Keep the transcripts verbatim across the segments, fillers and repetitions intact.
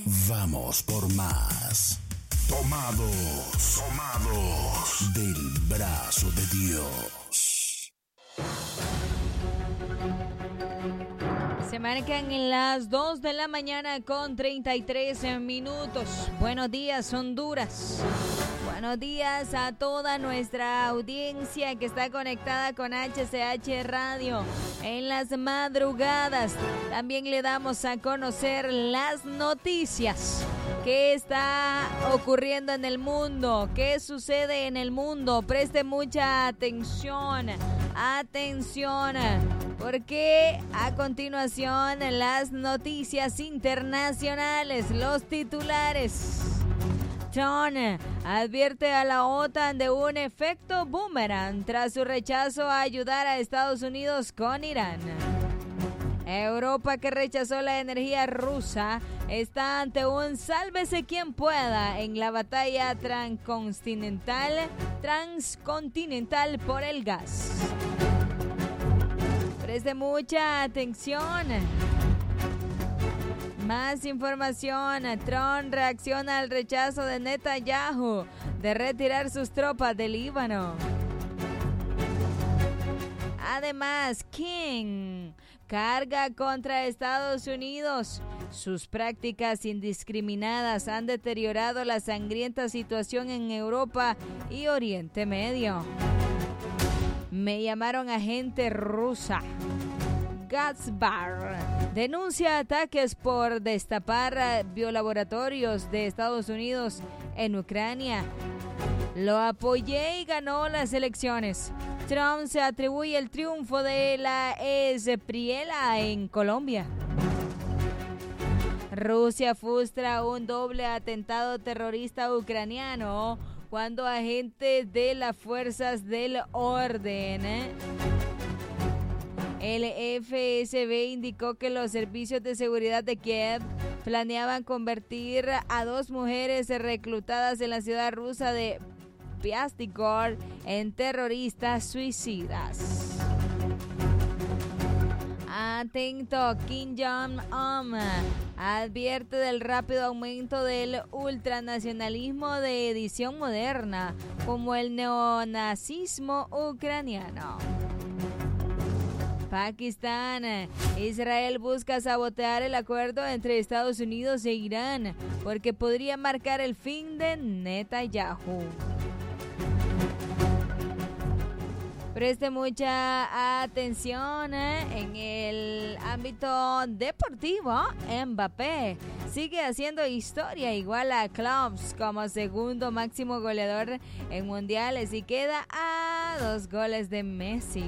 Vamos por más. Tomados, tomados del brazo de Dios. Se marcan las dos de la mañana con treinta y tres minutos. Buenos días, Honduras. Buenos días a toda nuestra audiencia que está conectada con H C H Radio en las madrugadas. También le damos a conocer las noticias. ¿Qué está ocurriendo en el mundo? ¿Qué sucede en el mundo? Preste mucha atención. Atención. Porque a continuación las noticias internacionales, los titulares. Trump advierte a la OTAN de un efecto boomerang tras su rechazo a ayudar a Estados Unidos con Irán. Europa, que rechazó la energía rusa, está ante un sálvese quien pueda en la batalla transcontinental, transcontinental por el gas. Preste mucha atención. Más información. Trump reacciona al rechazo de Netanyahu de retirar sus tropas del Líbano. Además, King carga contra Estados Unidos. Sus prácticas indiscriminadas han deteriorado la sangrienta situación en Europa y Oriente Medio. Me llamaron agente rusa. Gatsbar denuncia ataques por destapar biolaboratorios de Estados Unidos en Ucrania. Lo apoyé y ganó las elecciones. Trump se atribuye el triunfo de la Espriella en Colombia. Rusia frustra un doble atentado terrorista ucraniano cuando agentes de las fuerzas del orden, el F S B, indicó que los servicios de seguridad de Kiev planeaban convertir a dos mujeres reclutadas en la ciudad rusa de Piastigor en terroristas suicidas. Atento, Kim Jong-un advierte del rápido aumento del ultranacionalismo de edición moderna, como el neonazismo ucraniano. Pakistán. Israel busca sabotear el acuerdo entre Estados Unidos e Irán porque podría marcar el fin de Netanyahu. Preste mucha atención en el ámbito deportivo. Mbappé sigue haciendo historia, igual a Klose como segundo máximo goleador en mundiales y queda a dos goles de Messi.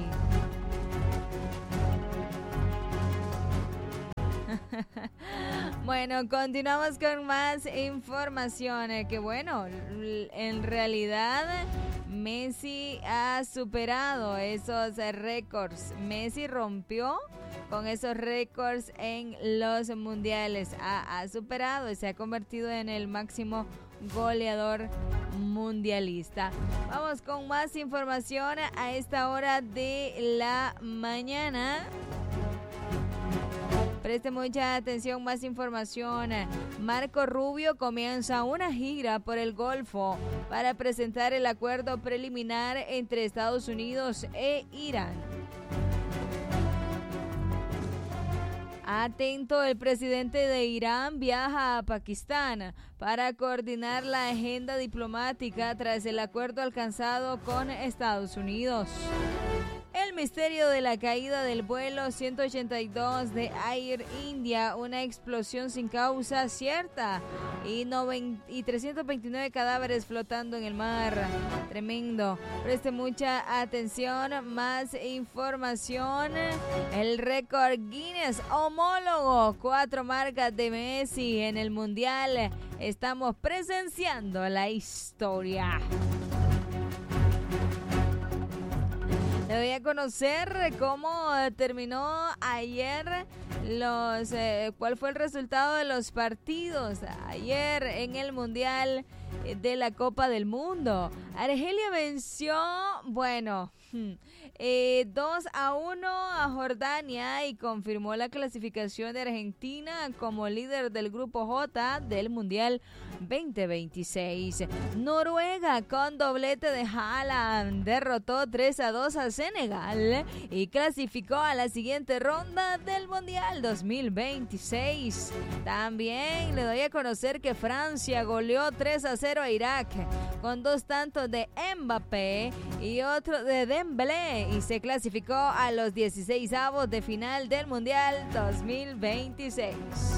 Bueno, continuamos con más información. Que bueno, en realidad Messi ha superado esos récords. Messi rompió con esos récords en los mundiales. Ha, ha superado y se ha convertido en el máximo goleador mundialista. Vamos con más información a esta hora de la mañana. Preste mucha atención, más información. Marco Rubio comienza una gira por el Golfo para presentar el acuerdo preliminar entre Estados Unidos e Irán. Atento, el presidente de Irán viaja a Pakistán para coordinar la agenda diplomática tras el acuerdo alcanzado con Estados Unidos. El misterio de la caída del vuelo ciento ochenta y dos de Air India, una explosión sin causa cierta y, y trescientos veintinueve cadáveres flotando en el mar. Tremendo. Preste mucha atención, más información. El récord Guinness homólogo, cuatro marcas de Messi en el Mundial. Estamos presenciando la historia. Le voy a conocer cómo terminó ayer los eh, cuál fue el resultado de los partidos ayer en el Mundial de la Copa del Mundo. Argelia venció, bueno, eh, dos a uno a Jordania y confirmó la clasificación de Argentina como líder del grupo J del Mundial veinte veintiséis. Noruega con doblete de Haaland derrotó tres a dos a Senegal y clasificó a la siguiente ronda del Mundial dos mil veintiséis. También le doy a conocer que Francia goleó tres a cero a Irak con dos tantos de Mbappé y otro de Dembélé y se clasificó a los dieciseisavos de final del Mundial dos mil veintiséis.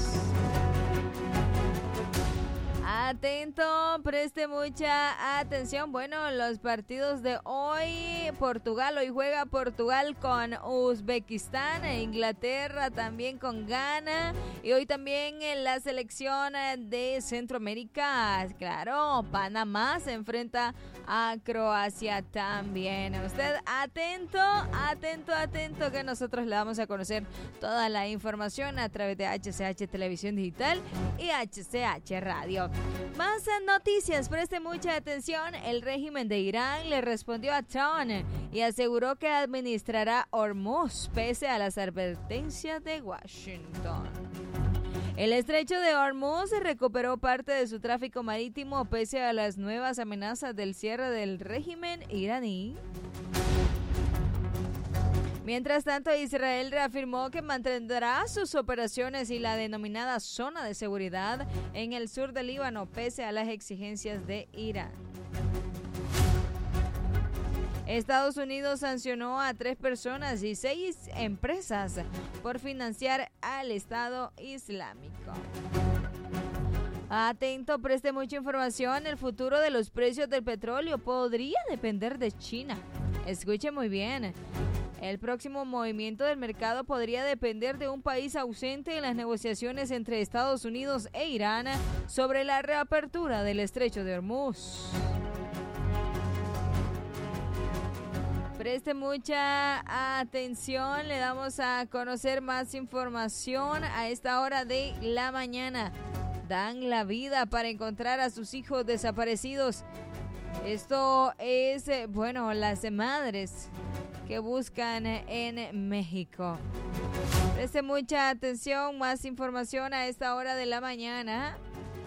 Atento, preste mucha atención. Bueno, los partidos de hoy, Portugal, hoy juega Portugal con Uzbekistán, e Inglaterra también con Ghana y hoy también en la selección de Centroamérica, claro, Panamá se enfrenta a Croacia también. Usted atento, atento, atento que nosotros le vamos a conocer toda la información a través de H C H Televisión Digital y H C H Radio. Más noticias, preste mucha atención. El régimen de Irán le respondió a Trump y aseguró que administrará Hormuz pese a las advertencias de Washington. El estrecho de Hormuz recuperó parte de su tráfico marítimo pese a las nuevas amenazas del cierre del régimen iraní. Mientras tanto, Israel reafirmó que mantendrá sus operaciones y la denominada zona de seguridad en el sur del Líbano pese a las exigencias de Irán. Estados Unidos sancionó a tres personas y seis empresas por financiar al Estado Islámico. Atento, preste mucha información. El futuro de los precios del petróleo podría depender de China. Escuche muy bien. El próximo movimiento del mercado podría depender de un país ausente en las negociaciones entre Estados Unidos e Irán sobre la reapertura del estrecho de Hormuz. Preste mucha atención, le damos a conocer más información a esta hora de la mañana. Dan la vida para encontrar a sus hijos desaparecidos. Esto es, bueno, las madres que buscan en México. Preste mucha atención, más información a esta hora de la mañana.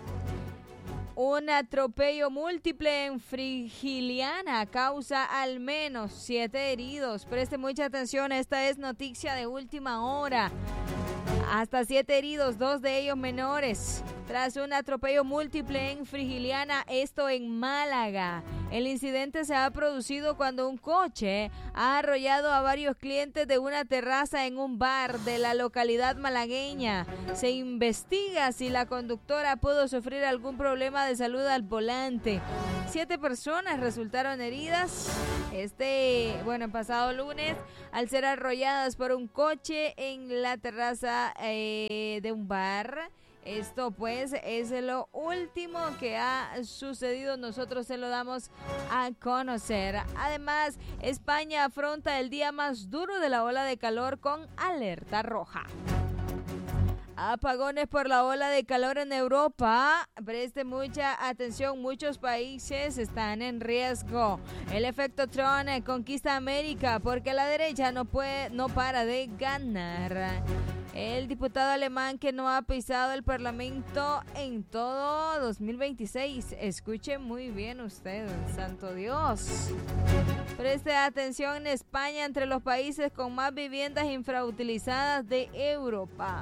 Un atropello múltiple en Frigiliana causa al menos siete heridos. Preste mucha atención, esta es noticia de última hora. Hasta siete heridos, dos de ellos menores, tras un atropello múltiple en Frigiliana, esto en Málaga. El incidente se ha producido cuando un coche ha arrollado a varios clientes de una terraza en un bar de la localidad malagueña. Se investiga si la conductora pudo sufrir algún problema de salud al volante. Siete personas resultaron heridas este, bueno, pasado lunes al ser arrolladas por un coche en la terraza eh, de un bar. Esto pues es lo último que ha sucedido, nosotros se lo damos a conocer. Además, España afronta el día más duro de la ola de calor con alerta roja. Apagones por la ola de calor en Europa. Preste mucha atención, muchos países están en riesgo. El efecto Trump conquista América porque la derecha no puede, no para de ganar. El diputado alemán que no ha pisado el Parlamento en todo dos mil veintiséis. Escuche muy bien usted, santo Dios. Preste atención, en España entre los países con más viviendas infrautilizadas de Europa.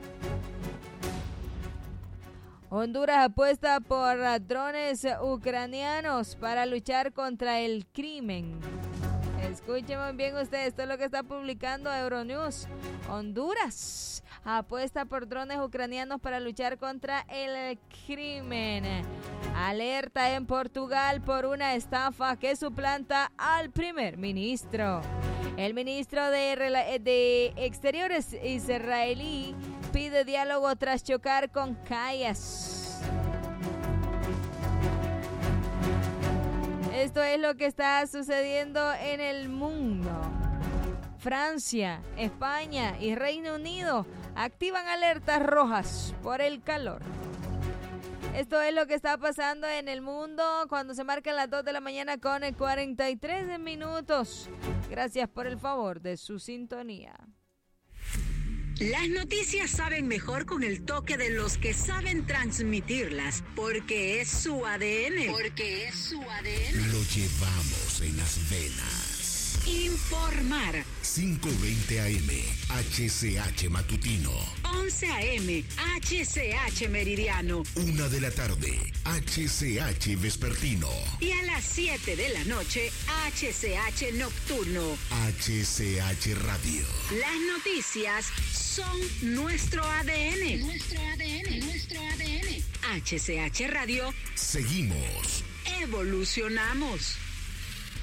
Honduras apuesta por drones ucranianos para luchar contra el crimen. Escuchen muy bien ustedes, esto es lo que está publicando Euronews. Honduras apuesta por drones ucranianos para luchar contra el crimen. Alerta en Portugal por una estafa que suplanta al primer ministro. El ministro de, de Exteriores israelí pide diálogo tras chocar con Callas. Esto es lo que está sucediendo en el mundo. Francia, España y Reino Unido activan alertas rojas por el calor. Esto es lo que está pasando en el mundo cuando se marcan las dos de la mañana con cuarenta y tres minutos. Gracias por el favor de su sintonía. Las noticias saben mejor con el toque de los que saben transmitirlas, porque es su A D N. Porque es su A D N. Lo llevamos en las venas. Informar. cinco veinte A M, H C H Matutino. once A M, H C H Meridiano. Una de la tarde, H C H Vespertino. Y a las siete de la noche, H C H Nocturno. H C H Radio. Las noticias son nuestro A D N. Nuestro A D N, nuestro A D N. H C H Radio. Seguimos. Evolucionamos.